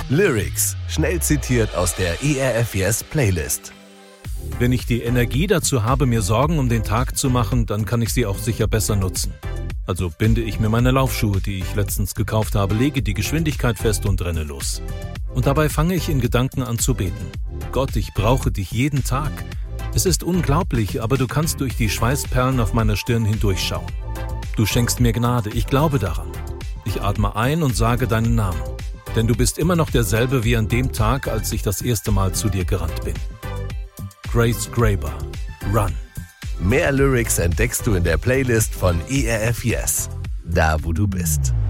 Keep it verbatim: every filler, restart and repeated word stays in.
Lyrics, schnell zitiert aus der E R F Yes Playlist. Wenn ich die Energie dazu habe, mir Sorgen um den Tag zu machen, dann kann ich sie auch sicher besser nutzen. Also binde ich mir meine Laufschuhe, die ich letztens gekauft habe, lege die Geschwindigkeit fest und renne los. Und dabei fange ich in Gedanken an zu beten. Gott, ich brauche dich jeden Tag. Es ist unglaublich, aber du kannst durch die Schweißperlen auf meiner Stirn hindurchschauen. Du schenkst mir Gnade, ich glaube daran. Ich atme ein und sage deinen Namen. Denn du bist immer noch derselbe wie an dem Tag, als ich das erste Mal zu dir gerannt bin. Grace Graber, Run. Mehr Lyrics entdeckst du in der Playlist von E R F Yes, da wo du bist.